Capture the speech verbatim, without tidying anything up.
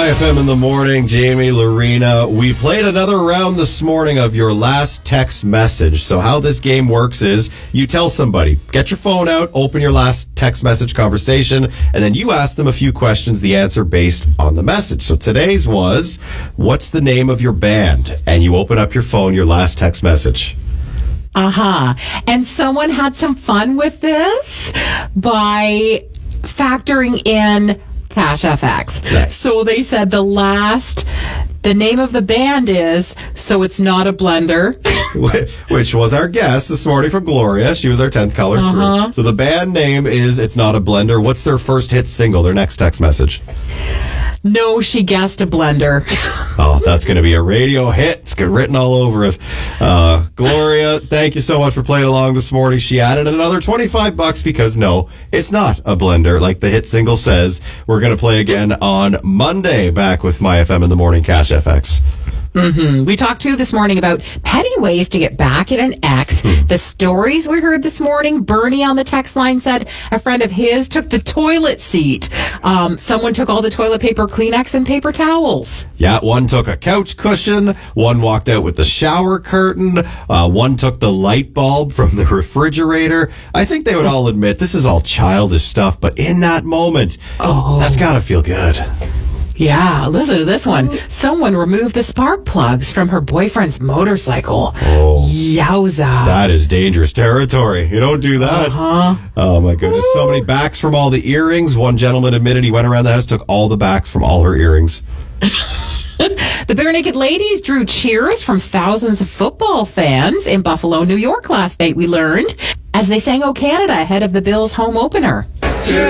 My F M in the morning, Jamie, Lorena. We played another round this morning of your last text message. So how this game works is you tell somebody, get your phone out, open your last text message conversation, and then you ask them a few questions, the answer based on the message. So today's was, what's the name of your band? And you open up your phone, your last text message. Uh-huh. And someone had some fun with this by factoring in Cash F X. Nice. So they said the last, the name of the band is So It's Not a Blender. Which was our guest this morning from Gloria. She was our tenth caller Uh-huh. through. So the band name is It's Not a Blender. What's their first hit single, their next text message? No, she guessed a blender. Oh, that's going to be a radio hit. It's got written all over it. Uh, Gloria, thank you so much for playing along this morning. She added another twenty-five bucks because no, it's not a blender like the hit single says. We're going to play again on Monday, back with My F M in the morning, Cash F X. Mm-hmm. We talked too this morning about petty ways to get back at an ex. Hmm. The stories we heard this morning. Bernie on the text line said a friend of his took the toilet seat. Um, someone took all the toilet paper, Kleenex, and paper towels. Yeah, one took a couch cushion. One walked out with the shower curtain. Uh, one took the light bulb from the refrigerator. I think they would all admit this is all childish stuff, but in that moment, Oh. that's got to feel good. Yeah, listen to this one. Someone removed the spark plugs from her boyfriend's motorcycle. Oh. Yowza. That is dangerous territory. You don't do that. Uh-huh. Oh, my goodness. So many backs from all the earrings. One gentleman admitted he went around the house, took all the backs from all her earrings. The Bare Naked Ladies drew cheers from thousands of football fans in Buffalo, New York last night, we learned, as they sang "O Canada" ahead of the Bills' home opener.